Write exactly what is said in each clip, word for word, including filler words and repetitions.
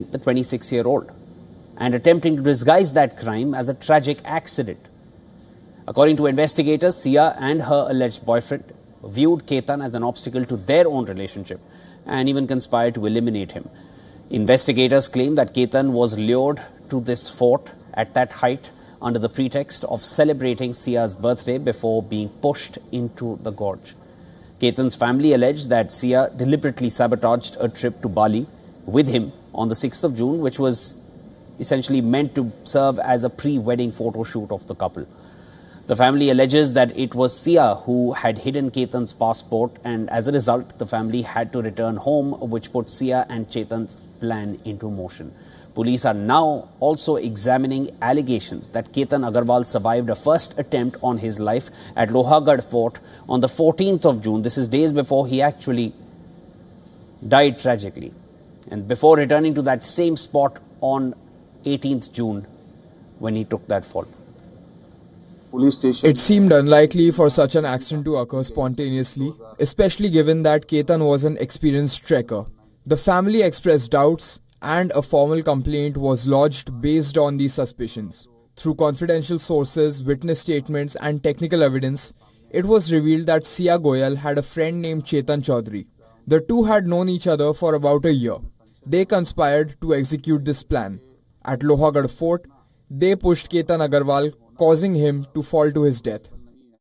the twenty-six-year-old and attempting to disguise that crime as a tragic accident. According to investigators, Sia and her alleged boyfriend viewed Ketan as an obstacle to their own relationship and even conspired to eliminate him. Investigators claim that Ketan was lured to this fort at that height under the pretext of celebrating Sia's birthday before being pushed into the gorge. Ketan's family alleged that Sia deliberately sabotaged a trip to Bali with him on the sixth of June, which was essentially meant to serve as a pre-wedding photo shoot of the couple. The family alleges that it was Sia who had hidden Ketan's passport, and as a result, the family had to return home, which put Sia and Chetan's plan into motion. Police are now also examining allegations that Ketan Agarwal survived a first attempt on his life at Lohagarh Fort on the fourteenth of June. This is days before he actually died tragically, and before returning to that same spot on eighteenth June when he took that fall. Police station. It seemed unlikely for such an accident to occur spontaneously, especially given that Ketan was an experienced trekker. The family expressed doubts and a formal complaint was lodged based on these suspicions. Through confidential sources, witness statements and technical evidence, it was revealed that Sia Goyal had a friend named Chetan Chaudhary. The two had known each other for about a year. They conspired to execute this plan. At Lohagarh Fort, they pushed Ketan Agarwal, causing him to fall to his death.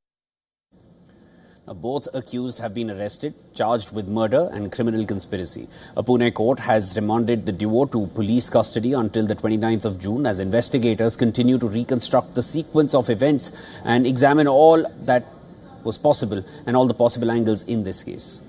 Now, both accused have been arrested, charged with murder and criminal conspiracy. A Pune court has remanded the duo to police custody until the twenty-ninth of June as investigators continue to reconstruct the sequence of events and examine all that was possible and all the possible angles in this case.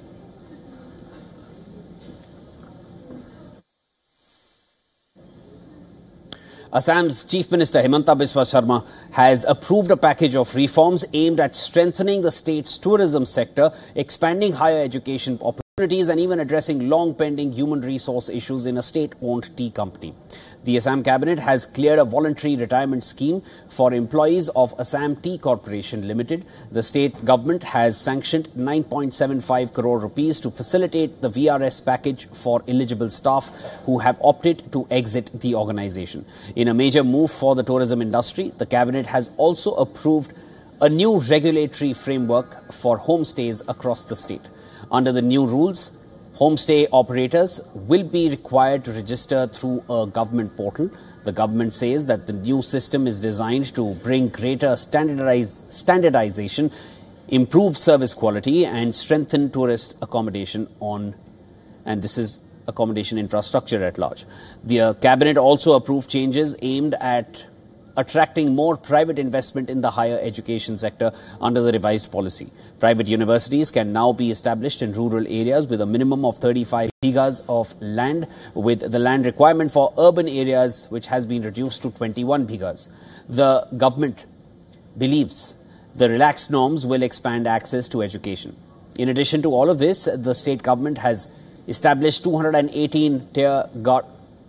Assam's Chief Minister Himanta Biswa Sharma has approved a package of reforms aimed at strengthening the state's tourism sector, expanding higher education opportunities and even addressing long-pending human resource issues in a state-owned tea company. The Assam Cabinet has cleared a voluntary retirement scheme for employees of Assam Tea Corporation Limited. The state government has sanctioned nine point seven five crore rupees to facilitate the V R S package for eligible staff who have opted to exit the organization. In a major move for the tourism industry, the Cabinet has also approved a new regulatory framework for homestays across the state. Under the new rules, homestay operators will be required to register through a government portal. The government says that the new system is designed to bring greater standardize, standardization, improve service quality and strengthen tourist accommodation on, and this is accommodation infrastructure at large. The uh, Cabinet also approved changes aimed at attracting more private investment in the higher education sector under the revised policy. Private universities can now be established in rural areas with a minimum of thirty-five bighas of land, with the land requirement for urban areas which has been reduced to twenty-one bighas. The government believes the relaxed norms will expand access to education. In addition to all of this, the state government has established two hundred eighteen tier gar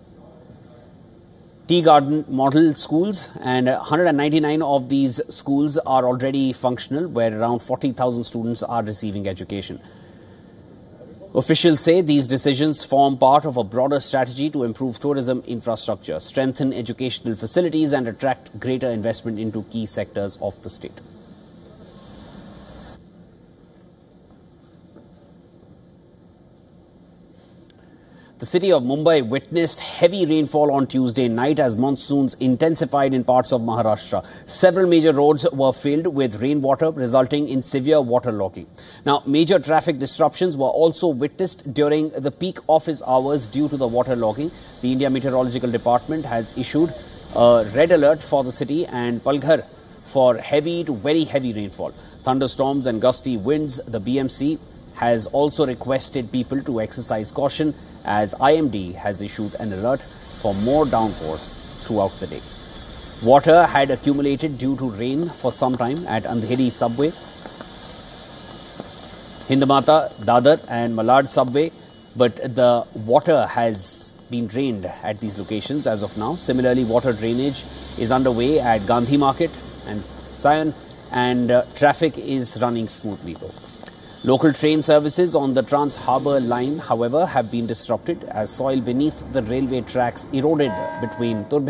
tea garden model schools, and one hundred ninety-nine of these schools are already functional, where around forty thousand students are receiving education. Officials say these decisions form part of a broader strategy to improve tourism infrastructure, strengthen educational facilities and attract greater investment into key sectors of the state. The city of Mumbai witnessed heavy rainfall on Tuesday night as monsoons intensified in parts of Maharashtra. Several major roads were filled with rainwater, resulting in severe waterlogging. Now, major traffic disruptions were also witnessed during the peak office hours due to the waterlogging. The India Meteorological Department has issued a red alert for the city and Palghar for heavy to very heavy rainfall. Thunderstorms and gusty winds. The B M C has also requested people to exercise caution, as I M D has issued an alert for more downpours throughout the day. Water had accumulated due to rain for some time at Andheri subway, Hindmata, Dadar and Malad subway, but the water has been drained at these locations as of now. Similarly, water drainage is underway at Gandhi Market and Sion, and uh, traffic is running smoothly though. Local train services on the Trans Harbour line, however, have been disrupted as soil beneath the railway tracks eroded between Turbhe